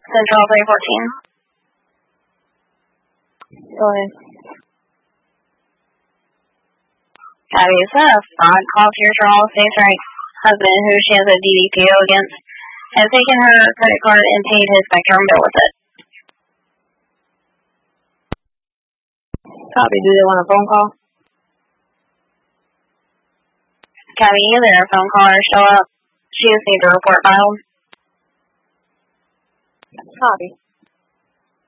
Central 314. Go ahead. Abby, is that a fraud call to your Charles-based right husband who she has a DDPO against? Has taken her credit card and paid his Spectrum bill with it. Copy, do they want a phone call? Cabby, either a phone call or show up. She just needs a report filed. Copy.